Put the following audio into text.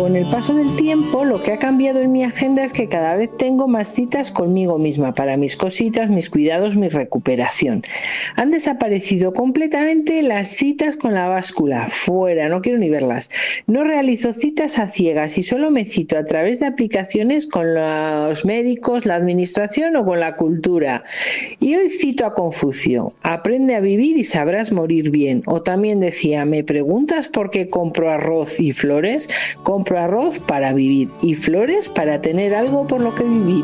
Con el paso del tiempo, lo que ha cambiado en mi agenda es que cada vez tengo más citas conmigo misma para mis cositas, mis cuidados, mi recuperación. Han desaparecido completamente las citas con la báscula. Fuera, no quiero ni verlas. No realizo citas a ciegas y solo me cito a través de aplicaciones con los médicos, la administración o con la cultura. Y hoy cito a Confucio: aprende a vivir y sabrás morir bien. O también decía: ¿me preguntas por qué compro arroz y flores? Compro arroz para vivir y flores para tener algo por lo que vivir.